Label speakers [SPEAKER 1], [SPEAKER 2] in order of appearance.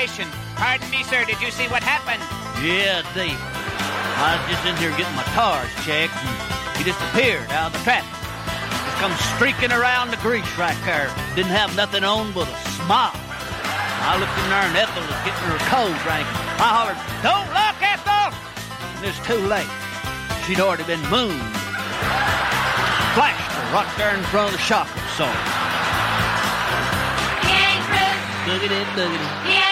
[SPEAKER 1] information. Pardon me, sir, did you see what happened?
[SPEAKER 2] Yeah, Dave. I was just in here getting my tires checked, and he disappeared out of the traffic. Just come streaking around the grease right there. Didn't have nothing on but a smile. I looked in there, and Ethel was getting her coat drank. I hollered, "Don't look, Ethel!" And it's too late. She'd already been mooned. Flashed her right there in front of the shop. So.
[SPEAKER 3] He ain't through.
[SPEAKER 2] Boogity, boogity.
[SPEAKER 3] He